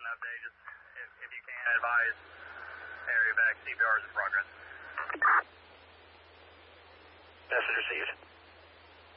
an update. Just if you can advise area back, CPR is in progress. Message received.